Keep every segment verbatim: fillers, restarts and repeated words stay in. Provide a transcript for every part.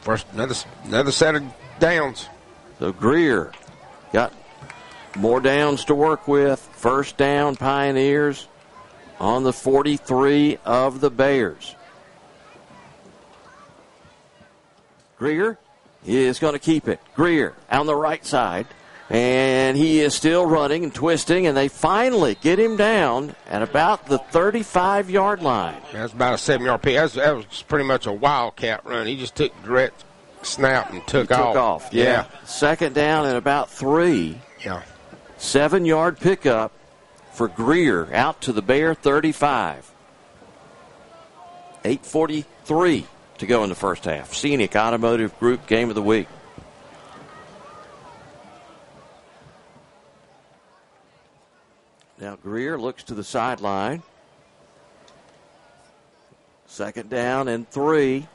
First, another, another set of downs. So Greer got more downs to work with. First down, Pioneers on the forty-three of the Bears. Greer is going to keep it. Greer on the right side. And he is still running and twisting, and they finally get him down at about the thirty-five-yard line. That's about a seven-yard pick. That was, that was pretty much a wildcat run. He just took direct snap and took he off. Took off, yeah. yeah. Second down at about three. Yeah. Seven-yard pickup for Greer out to the Bear thirty-five. eight forty-three to go in the first half. Scenic Automotive Group Game of the Week. Now Greer looks to the sideline. Second down and three.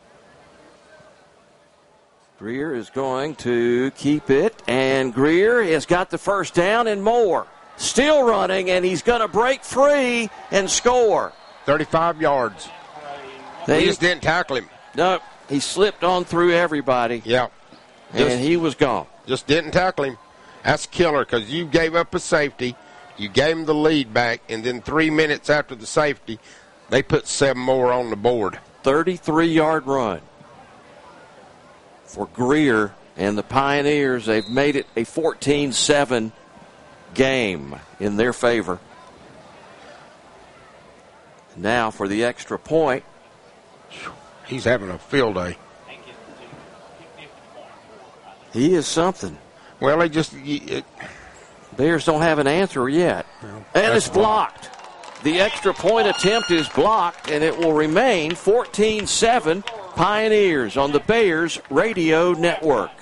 Greer is going to keep it, and Greer has got the first down and more. Still running, and he's going to break free and score. thirty-five yards. They he just didn't tackle him. No, he slipped on through everybody. Yeah. And just, he was gone. Just didn't tackle him. That's killer because you gave up a safety. You gave him the lead back, and then three minutes after the safety, they put seven more on the board. thirty-three-yard run for Greer and the Pioneers. They've made it a fourteen seven game in their favor. Now for the extra point. He's having a field day. He is something. Well, they just... It, Bears don't have an answer yet. Well, and it's blocked. The extra point attempt is blocked, and it will remain fourteen seven Pioneers on the Bears Radio Network.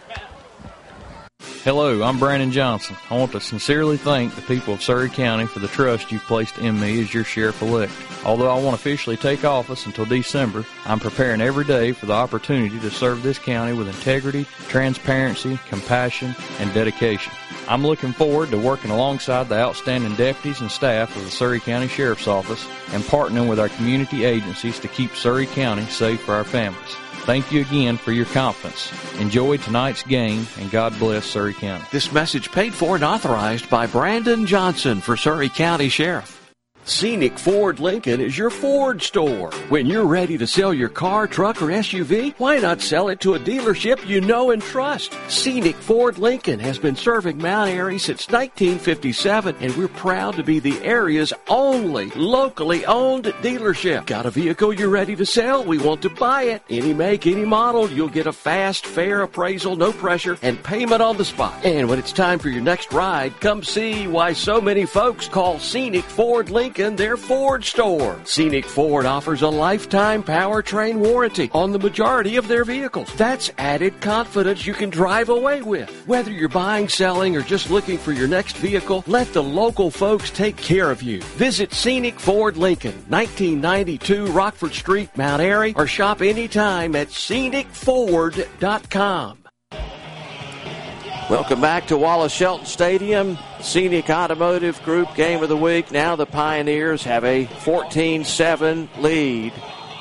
Hello, I'm Brandon Johnson. I want to sincerely thank the people of Surry County for the trust you've placed in me as your sheriff-elect. Although I won't officially take office until December, I'm preparing every day for the opportunity to serve this county with integrity, transparency, compassion, and dedication. I'm looking forward to working alongside the outstanding deputies and staff of the Surry County Sheriff's Office and partnering with our community agencies to keep Surry County safe for our families. Thank you again for your confidence. Enjoy tonight's game, and God bless Surry County. This message paid for and authorized by Brandon Johnson for Surry County Sheriff. Scenic Ford Lincoln is your Ford store. When you're ready to sell your car, truck, or S U V, why not sell it to a dealership you know and trust? Scenic Ford Lincoln has been serving Mount Airy since nineteen fifty-seven, and we're proud to be the area's only locally owned dealership. Got a vehicle you're ready to sell? We want to buy it. Any make, any model, you'll get a fast, fair appraisal, no pressure, and payment on the spot. And when it's time for your next ride, come see why so many folks call Scenic Ford Lincoln their Ford store. Scenic Ford offers a lifetime powertrain warranty on the majority of their vehicles. That's added confidence you can drive away with. Whether you're buying, selling, or just looking for your next vehicle, let the local folks take care of you. Visit Scenic Ford Lincoln, nineteen ninety-two Rockford Street, Mount Airy, or shop anytime at scenic ford dot com. Welcome back to Wallace Shelton Stadium. Scenic Automotive Group Game of the Week. Now the Pioneers have a fourteen seven lead.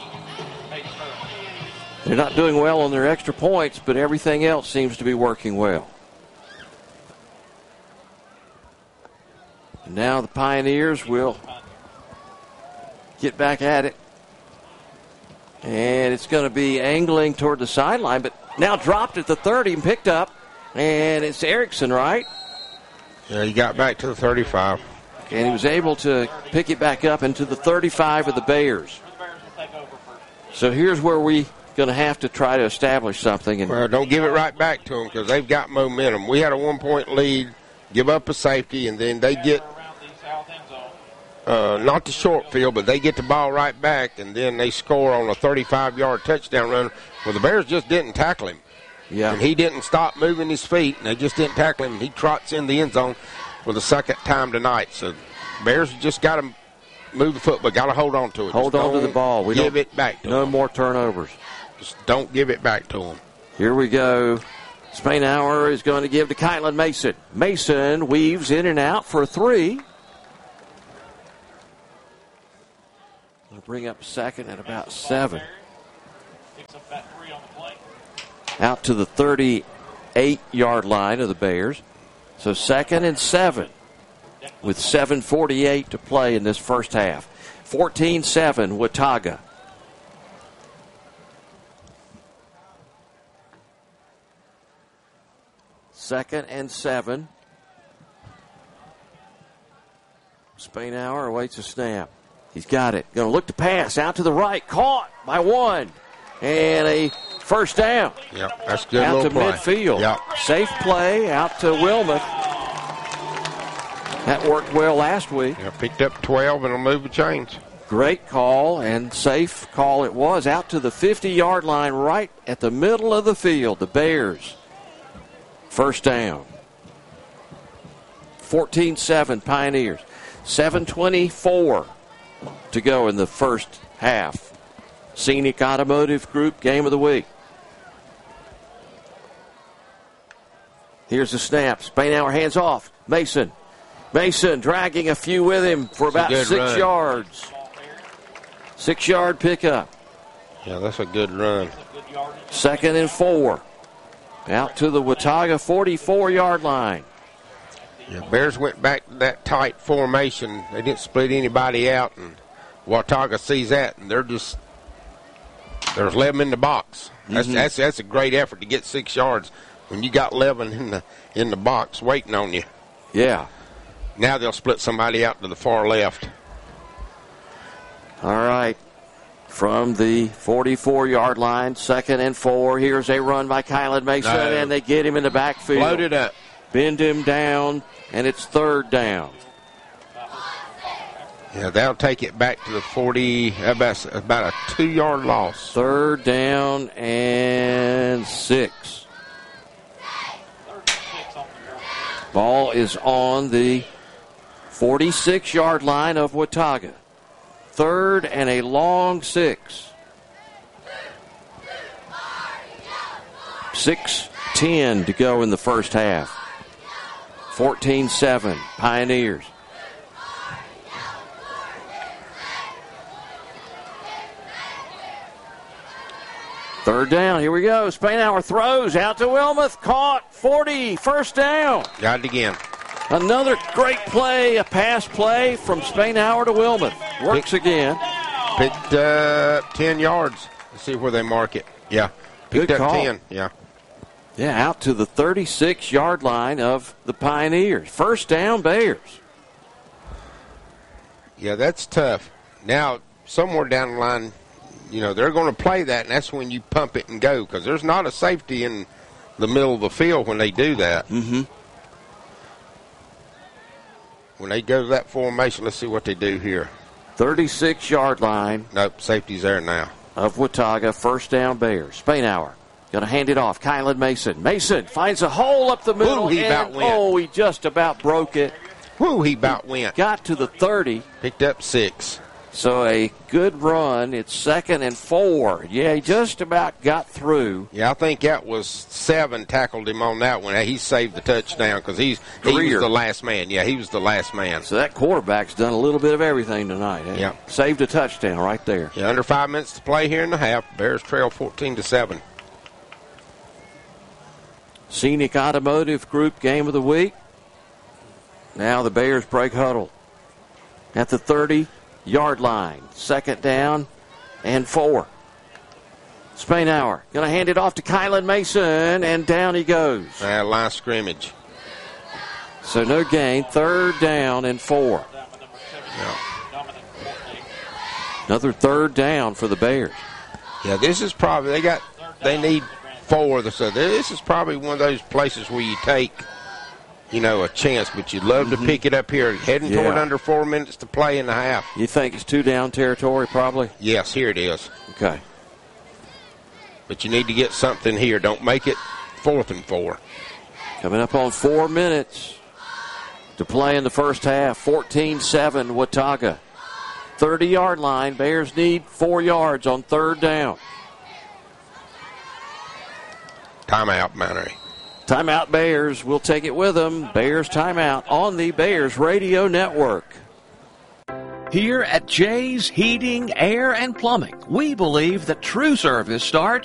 They're not doing well on their extra points, but everything else seems to be working well. And now the Pioneers will get back at it. And it's going to be angling toward the sideline, but now dropped at the thirty and picked up. And it's Erickson, right? Yeah, he got back to the thirty-five. And he was able to pick it back up into the thirty-five of the Bears. So here's where we're going to have to try to establish something. And well, don't give it right back to them because they've got momentum. We had a one-point lead, give up a safety, and then they get, uh, not the short field, but they get the ball right back, and then they score on a thirty-five-yard touchdown run where the Bears just didn't tackle him. Yeah. And he didn't stop moving his feet, and they just didn't tackle him. He trots in the end zone for the second time tonight. So Bears just got to move the foot, but got to hold on to it. Hold just on to the ball. We give don't, it back to no them. No more turnovers. Just don't give it back to them. Here we go. Spainhour is going to give to Kylan Mason. Mason weaves in and out for three. We'll bring up second at about seven. Out to the thirty-eight-yard line of the Bears. So second and seven with seven forty-eight to play in this first half. fourteen seven, Watauga. Second and seven. Spainhour awaits a snap. He's got it. Going to look to pass out to the right. Caught by one. And a first down. Yep, that's a good out little to play. midfield. Yep. Safe play out to Wilmoth. That worked well last week. Yeah, picked up twelve and will move the chains. Great call and safe call it was. Out to the fifty-yard line right at the middle of the field. The Bears. First down. fourteen seven Pioneers. seven twenty-four to go in the first half. Scenic Automotive Group Game of the Week. Here's the snap. Spainhour hands off. Mason. Mason dragging a few with him for about six run. yards. Six-yard pickup. Yeah, that's a good run. Second and four. Out to the Watauga forty-four-yard line. Yeah, Bears went back to that tight formation. They didn't split anybody out, and Watauga sees that, and they're just there's eleven in the box. That's Mm-hmm. that's that's a great effort to get six yards when you got eleven in the in the box waiting on you. Yeah. Now they'll split somebody out to the far left. All right. From the forty-four-yard line, second and four. Here's a run by Kylan Mason, No. and they get him in the backfield. Loaded up. Bend him down, and it's third down. Yeah, they'll take it back to the forty, about, about a two-yard loss. Third down and six. Ball is on the forty-six-yard line of Watauga. Third and a long six. six ten to go in the first half. fourteen seven, Pioneers. Third down, here we go. Spainhour throws out to Wilmoth. Caught, forty, first down. Got it again. Another great play, a pass play from Spainhour to Wilmoth. Works again. Picked up ten yards. Let's see where they mark it. Yeah, picked Good up call. ten. Yeah. Yeah, out to the thirty-six-yard line of the Pioneers. First down, Bears. Yeah, that's tough. Now, somewhere down the line, you know, they're going to play that, and that's when you pump it and go, because there's not a safety in the middle of the field when they do that. Mm-hmm. When they go to that formation, let's see what they do here. thirty-six-yard line Nope, safety's there now. of Watauga. First down, Bears. Spainhour going to hand it off. Kylan Mason. Mason finds a hole up the middle. Ooh, he and, about went. oh, he just about broke it. Whoo, he about went. Got to the thirty. Picked up six. So a good run. It's second and four. Yeah, he just about got through. Yeah, I think that was seven tackled him on that one. He saved the touchdown because he's he Greer. was the last man. Yeah, he was the last man. So that quarterback's done a little bit of everything tonight. Eh? Yeah. Saved a touchdown right there. Yeah, under five minutes to play here in the half. Bears trail fourteen to seven. Scenic Automotive Group Game of the Week. Now the Bears break huddle at the thirty-yard line. Second down and four. Spainhour going to hand it off to Kylan Mason, and down he goes. Uh, line scrimmage. So no gain. Third down and four. Yeah. Another third down for the Bears. Yeah, this is probably they got they need four. So this is probably one of those places where you take, you know, a chance, but you'd love Mm-hmm. to pick it up here, heading Yeah. toward under four minutes to play in the half. You think it's two down territory probably? Yes, here it is. Okay. But you need to get something here. Don't make it fourth and four. Coming up on four minutes to play in the first half. fourteen seven Watauga. thirty-yard line. Bears need four yards on third down. Timeout, Mountaineer. Timeout Bears. We'll take it with them. Bears timeout on the Bears Radio Network. Here at Jay's Heating, Air, and Plumbing, we believe that true service starts